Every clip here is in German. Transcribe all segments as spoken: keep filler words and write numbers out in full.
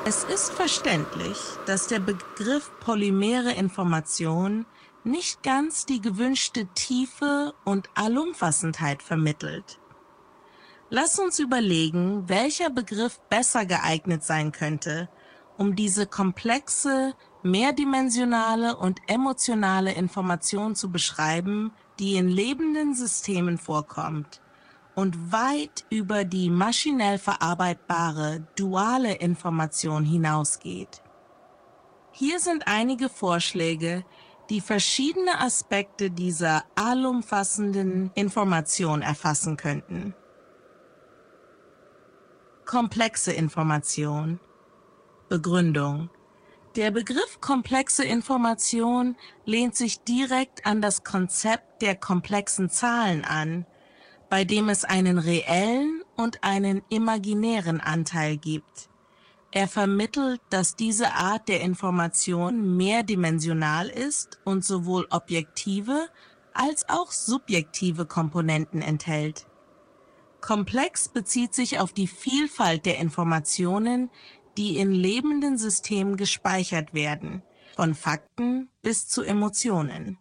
Es ist verständlich, dass der Begriff polymere Information nicht ganz die gewünschte Tiefe und Allumfassendheit vermittelt. Lass uns überlegen, welcher Begriff besser geeignet sein könnte, um diese komplexe, mehrdimensionale und emotionale Information zu beschreiben, die in lebenden Systemen vorkommt und weit über die maschinell verarbeitbare duale Information hinausgeht. Hier sind einige Vorschläge, die verschiedene Aspekte dieser allumfassenden Information erfassen könnten. Komplexe Information. Begründung. Der Begriff komplexe Information lehnt sich direkt an das Konzept der komplexen Zahlen an, bei dem es einen reellen und einen imaginären Anteil gibt. Er vermittelt, dass diese Art der Information mehrdimensional ist und sowohl objektive als auch subjektive Komponenten enthält. Komplex bezieht sich auf die Vielfalt der Informationen, die in lebenden Systemen gespeichert werden, von Fakten bis zu Emotionen.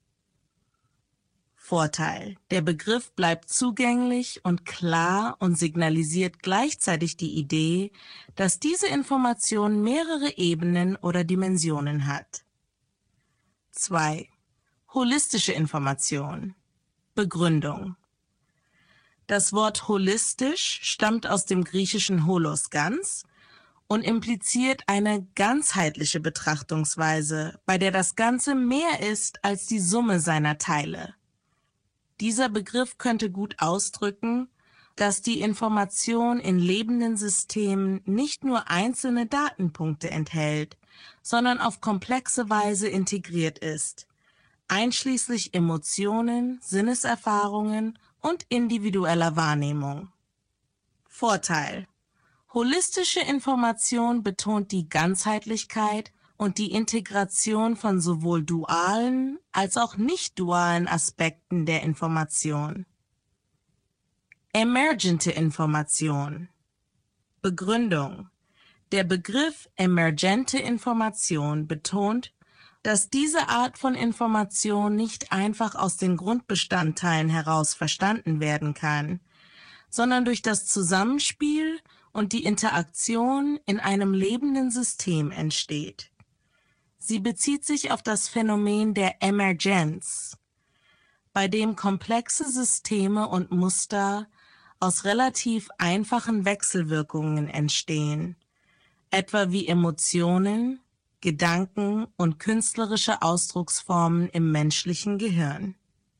Vorteil: Der Begriff bleibt zugänglich und klar und signalisiert gleichzeitig die Idee, dass diese Information mehrere Ebenen oder Dimensionen hat. zwei. Holistische Information. Begründung. Das Wort holistisch stammt aus dem griechischen holos, ganz, und impliziert eine ganzheitliche Betrachtungsweise, bei der das Ganze mehr ist als die Summe seiner Teile. Dieser Begriff könnte gut ausdrücken, dass die Information in lebenden Systemen nicht nur einzelne Datenpunkte enthält, sondern auf komplexe Weise integriert ist, einschließlich Emotionen, Sinneserfahrungen und individueller Wahrnehmung. Vorteil: Holistische Information betont die Ganzheitlichkeit und die Integration von sowohl dualen als auch nicht-dualen Aspekten der Information. Emergente Information. Begründung. Der Begriff emergente Information betont, dass diese Art von Information nicht einfach aus den Grundbestandteilen heraus verstanden werden kann, sondern durch das Zusammenspiel und die Interaktion in einem lebenden System entsteht. Sie bezieht sich auf das Phänomen der Emergenz, bei dem komplexe Systeme und Muster aus relativ einfachen Wechselwirkungen entstehen, etwa wie Emotionen, Gedanken und künstlerische Ausdrucksformen im menschlichen Gehirn.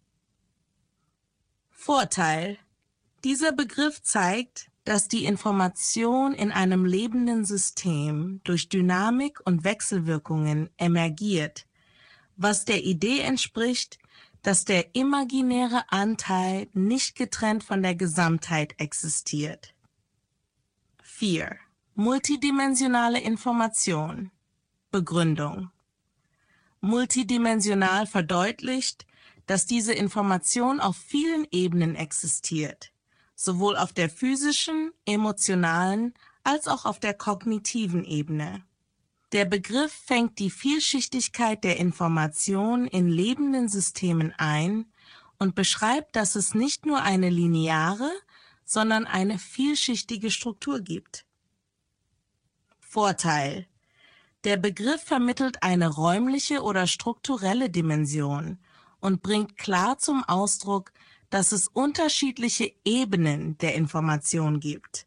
Vorteil: Dieser Begriff zeigt, dass die Information in einem lebenden System durch Dynamik und Wechselwirkungen emergiert, was der Idee entspricht, dass der imaginäre Anteil nicht getrennt von der Gesamtheit existiert. vier. Multidimensionale Information. Begründung. Multidimensional verdeutlicht, dass diese Information auf vielen Ebenen existiert, sowohl auf der physischen, emotionalen als auch auf der kognitiven Ebene. Der Begriff fängt die Vielschichtigkeit der Information in lebenden Systemen ein und beschreibt, dass es nicht nur eine lineare, sondern eine vielschichtige Struktur gibt. Vorteil: Der Begriff vermittelt eine räumliche oder strukturelle Dimension und bringt klar zum Ausdruck, dass es unterschiedliche Ebenen der Information gibt.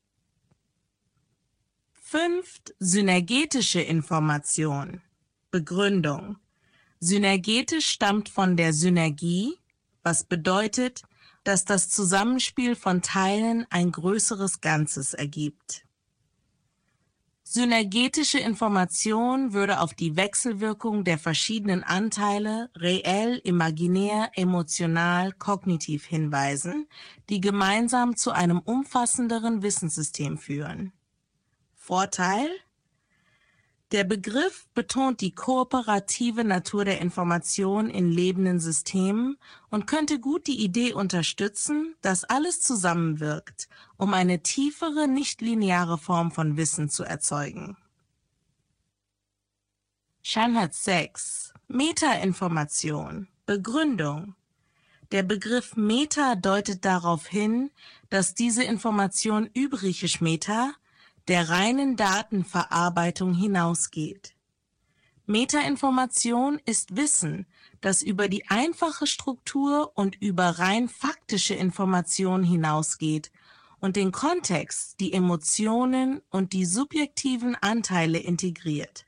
fünf. Synergetische Information. Begründung. Synergetisch stammt von der Synergie, was bedeutet, dass das Zusammenspiel von Teilen ein größeres Ganzes ergibt. Synergetische Information würde auf die Wechselwirkung der verschiedenen Anteile, reell, imaginär, emotional, kognitiv hinweisen, die gemeinsam zu einem umfassenderen Wissenssystem führen. Vorteil: Der Begriff betont die kooperative Natur der Information in lebenden Systemen und könnte gut die Idee unterstützen, dass alles zusammenwirkt, um eine tiefere, nichtlineare Form von Wissen zu erzeugen. Shanhat sechs. Metainformation. Begründung. Der Begriff Meta deutet darauf hin, dass diese Information über griechisch Meta, der reinen Datenverarbeitung hinausgeht. Metainformation ist Wissen, das über die einfache Struktur und über rein faktische Information hinausgeht und den Kontext, die Emotionen und die subjektiven Anteile integriert.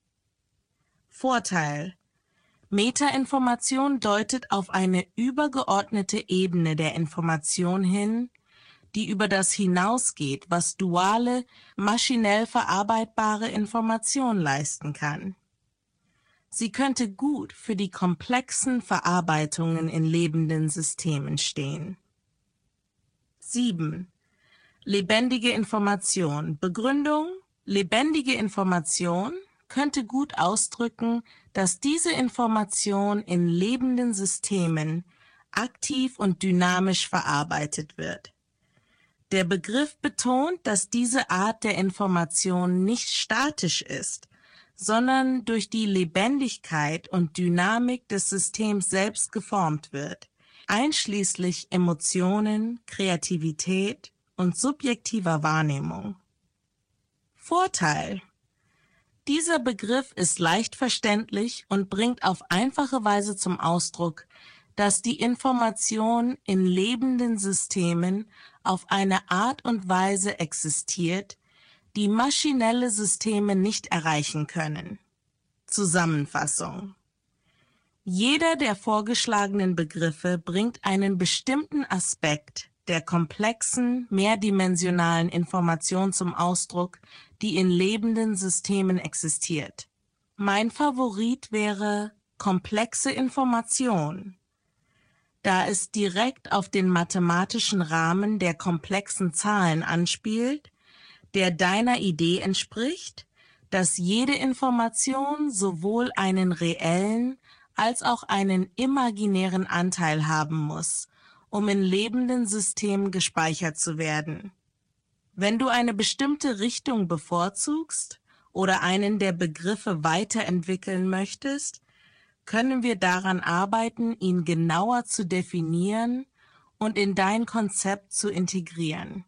Vorteil: Metainformation deutet auf eine übergeordnete Ebene der Information hin, die über das hinausgeht, was duale, maschinell verarbeitbare Information leisten kann. Sie könnte gut für die komplexen Verarbeitungen in lebenden Systemen stehen. sieben. Lebendige Information. Begründung: Lebendige Information könnte gut ausdrücken, dass diese Information in lebenden Systemen aktiv und dynamisch verarbeitet wird. Der Begriff betont, dass diese Art der Information nicht statisch ist, sondern durch die Lebendigkeit und Dynamik des Systems selbst geformt wird, einschließlich Emotionen, Kreativität und subjektiver Wahrnehmung. Vorteil: Dieser Begriff ist leicht verständlich und bringt auf einfache Weise zum Ausdruck, dass die Information in lebenden Systemen auf eine Art und Weise existiert, die maschinelle Systeme nicht erreichen können. Zusammenfassung: Jeder der vorgeschlagenen Begriffe bringt einen bestimmten Aspekt der komplexen, mehrdimensionalen Information zum Ausdruck, die in lebenden Systemen existiert. Mein Favorit wäre komplexe Information, da es direkt auf den mathematischen Rahmen der komplexen Zahlen anspielt, der deiner Idee entspricht, dass jede Information sowohl einen reellen als auch einen imaginären Anteil haben muss, um in lebenden Systemen gespeichert zu werden. Wenn du eine bestimmte Richtung bevorzugst oder einen der Begriffe weiterentwickeln möchtest, können wir daran arbeiten, ihn genauer zu definieren und in dein Konzept zu integrieren.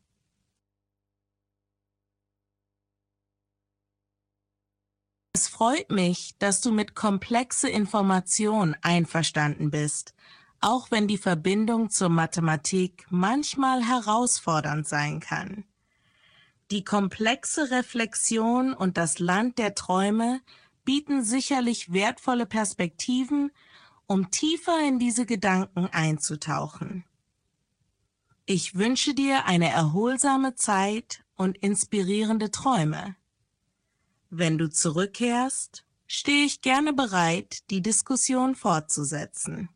Es freut mich, dass du mit komplexe Information einverstanden bist, auch wenn die Verbindung zur Mathematik manchmal herausfordernd sein kann. Die komplexe Reflexion und das Land der Träume bieten sicherlich wertvolle Perspektiven, um tiefer in diese Gedanken einzutauchen. Ich wünsche dir eine erholsame Zeit und inspirierende Träume. Wenn du zurückkehrst, stehe ich gerne bereit, die Diskussion fortzusetzen.